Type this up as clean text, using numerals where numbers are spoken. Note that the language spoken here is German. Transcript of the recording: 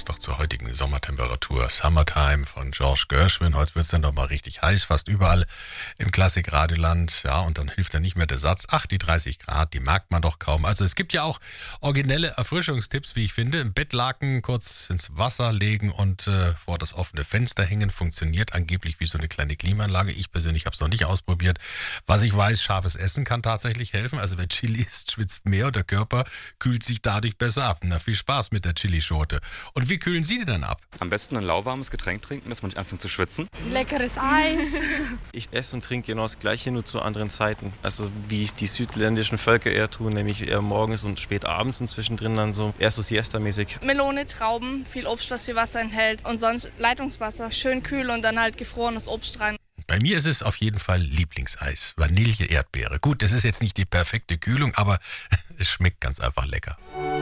passt doch zur heutigen Sommertemperatur. Summertime von George Gershwin. Heute wird es dann doch mal richtig heiß, fast überall im Klassikradioland. Ja, und dann hilft ja nicht mehr der Satz, ach, die 30 Grad, die merkt man doch kaum. Also es gibt ja auch originelle Erfrischungstipps, wie ich finde. Im Bettlaken kurz ins Wasser legen und vor das offene Fenster hängen. Funktioniert angeblich wie so eine kleine Klimaanlage. Ich persönlich habe es noch nicht ausprobiert. Was ich weiß, scharfes Essen kann tatsächlich helfen. Also wer Chili isst, schwitzt mehr und der Körper kühlt sich dadurch besser ab. Na, viel Spaß mit der Chilischote. Und wie kühlen Sie die denn ab? Am besten ein lauwarmes Getränk trinken, dass man nicht anfängt zu schwitzen. Leckeres Eis. Ich esse und trinke genau das Gleiche, nur zu anderen Zeiten. Also wie es die südländischen Völker eher tun, nämlich eher morgens und spät abends und zwischendrin dann so eher so Siesta-mäßig. Melone, Trauben, viel Obst, was viel Wasser enthält und sonst Leitungswasser, schön kühl und dann halt gefrorenes Obst rein. Bei mir ist es auf jeden Fall Lieblingseis. Vanille, Erdbeere. Gut, das ist jetzt nicht die perfekte Kühlung, aber es schmeckt ganz einfach lecker.